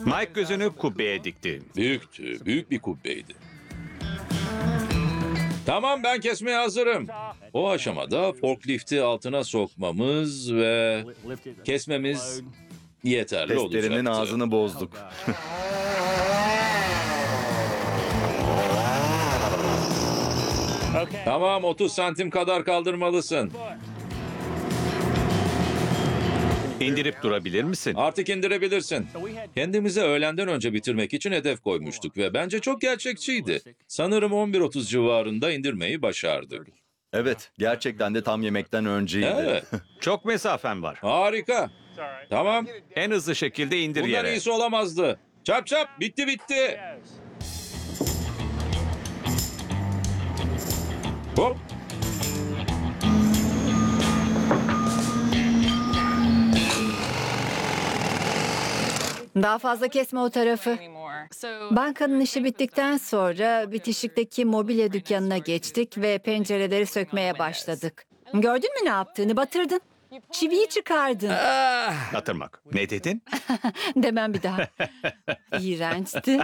Mike gözünü kubbeye dikti. Büyüktü, büyük bir kubbeydi. Tamam, ben kesmeye hazırım. O aşamada forklifti altına sokmamız ve kesmemiz yeterli olacaktı. Testerimin ağzını bozduk. Tamam, 30 santim kadar kaldırmalısın. İndirip durabilir misin? Artık indirebilirsin. Kendimize öğlenden önce bitirmek için hedef koymuştuk ve bence çok gerçekçiydi. Sanırım 11:30 civarında indirmeyi başardık. Evet, gerçekten de tam yemekten önceydi. Evet, Çok mesafen var. harika. Tamam, En hızlı şekilde indir bundan yere. iyisi olamazdı. Çap çap, bitti. Hop. Daha fazla kesme o tarafı. Bankanın işi bittikten sonra bitişikteki mobilya dükkanına geçtik ve pencereleri sökmeye başladık. Gördün mü ne yaptığını? Batırdın. Çiviyi çıkardın. Batırmak. Ne dedin? Demem bir daha. İğrençti.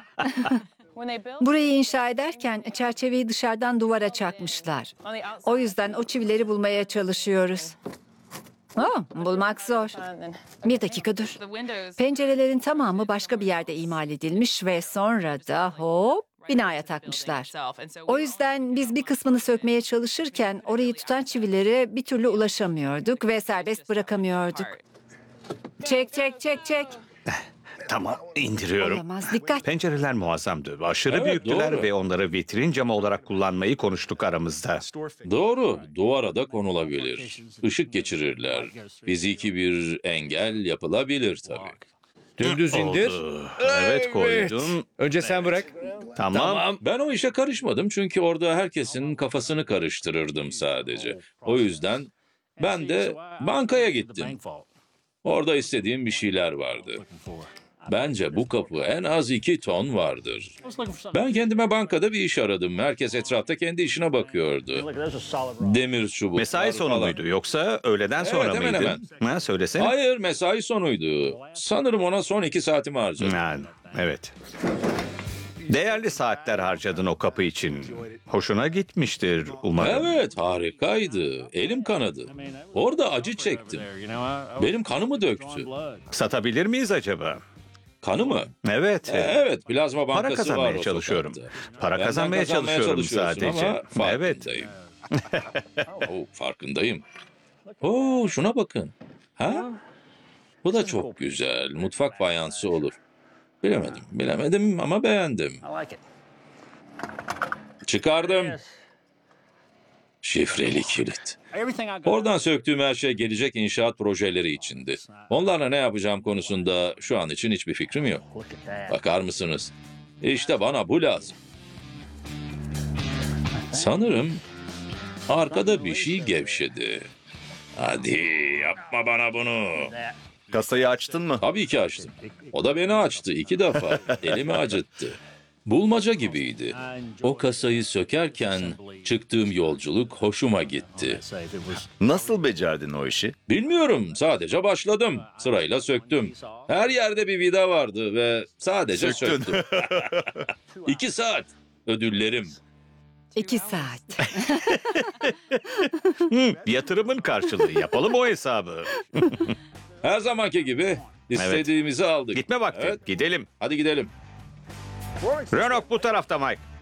Burayı inşa ederken çerçeveyi dışarıdan duvara çakmışlar. O yüzden o çivileri bulmaya çalışıyoruz. Bulmak zor. Bir dakika dur. Pencerelerin tamamı başka bir yerde imal edilmiş ve sonra da binaya takmışlar. O yüzden biz bir kısmını sökmeye çalışırken orayı tutan çivilere bir türlü ulaşamıyorduk ve serbest bırakamıyorduk. Çek. Tamam, indiriyorum. Olamaz, dikkat. Pencereler muazzamdı. Aşırı Evet, büyüktüler doğru. ve onları vitrin camı olarak kullanmayı konuştuk aramızda. Doğru, duvara da konulabilir. Işık geçirirler. Fiziki bir engel yapılabilir tabii. Dümdüz indir. Oldu. Evet, koydum. Önce sen bırak. Tamam. Ben o işe karışmadım çünkü orada herkesin kafasını karıştırırdım sadece. O yüzden ben de bankaya gittim. Orada istediğim bir şeyler vardı. Bence bu kapı en az 2 ton vardır. Ben kendime bankada bir iş aradım. Herkes etrafta kendi işine bakıyordu. Demir çubuk. Mesai sonu muydu yoksa öğleden sonra hemen mıydı? Ha, söylesene. Hayır, mesai sonuydu. Sanırım ona son 2 saatimi harcadım. Ha, evet. Değerli saatler harcadın o kapı için. Hoşuna gitmiştir umarım. Evet, harikaydı. Elim kanadı. Orada acı çektim. Benim kanımı döktü. Satabilir miyiz acaba? Kanı mı? Evet. Evet, plazma bankası Para var kazanmaya o çalışıyorum. sokakta. Para Benden kazanmaya çalışıyorum çalışıyorsun sadece. ama Evet. farkındayım. Farkındayım. Şuna bakın. Ha? Bu da çok güzel. Mutfak fayansı olur. Bilemedim ama beğendim. Çıkardım. Şifreli kilit. Oradan söktüğüm her şey gelecek inşaat projeleri içindi. Onlarla ne yapacağım konusunda şu an için hiçbir fikrim yok. Bakar mısınız? İşte bana bu lazım. Sanırım arkada bir şey gevşedi. Hadi yapma bana bunu. Kasayı açtın mı? Tabii ki açtım. O da beni açtı 2 defa. Elimi acıttı. Bulmaca gibiydi. O kasayı sökerken çıktığım yolculuk hoşuma gitti. Nasıl becerdin o işi? Bilmiyorum, sadece başladım. Sırayla söktüm. Her yerde bir vida vardı ve sadece Söktün. söktüm. 2 saat. Ödüllerim. 2 saat. Yatırımın karşılığı. Yapalım o hesabı. Her zamanki gibi istediğimizi aldık. Gitme vakti. Evet, Gidelim. hadi gidelim. Renault bu tarafta Mike.